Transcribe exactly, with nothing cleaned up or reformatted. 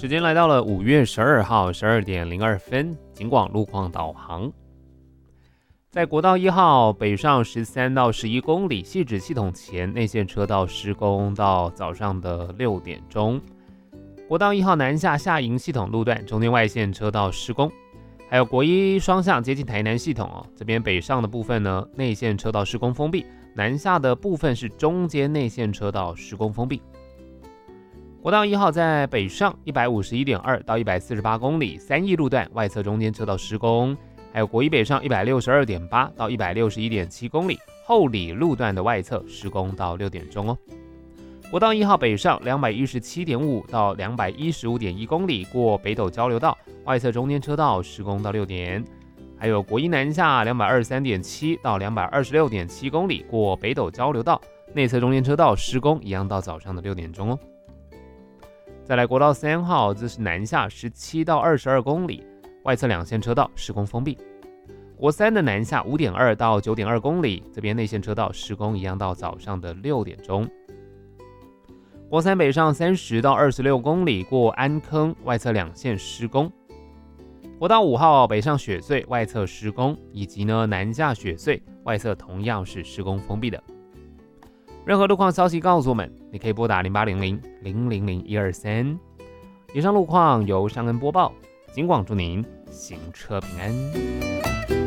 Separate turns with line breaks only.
时间来到了五月十二号十二点零二分，警广路况导航。在国道一号北上十三到十一公里，汐止系统前内线车道施工到早上的六点钟。国道一号南下下营系统路段中间外线车道施工，还有国一双向接近台南系统哦，这边北上的部分呢，内线车道施工封闭，南下的部分是中间内线车道施工封闭。国道一号在北上 一百五十一点二 到一百四十八公里，三义路段外侧中间车道施工，还有国一北上 一百六十二点八 到一百六十一点七公里，后里路段的外侧施工到六点钟哦。国道一号北上 两百一十七点五 到两百一十五点一公里，过北斗交流道外侧中间车道施工到六点。还有国一南下 两百二十三点七 到两百二十六点七公里，过北斗交流道内侧中间车道施工一样到早上的六点钟哦。再来国道三号，这是南下十七到二十二公里，外侧两线车道施工封闭。国三的南下 五点二 到九点二公里，这边内线车道施工一样到早上的六点钟。国三北上三十到二十六公里，过安坑外侧两线施工。国道五号北上雪隧外侧施工，以及呢南下雪隧外侧同样是施工封闭的。任何路况消息告诉我们，你可以拨打零八零零零零零一二三。以上路况由尚恩播报，警广祝您行车平安。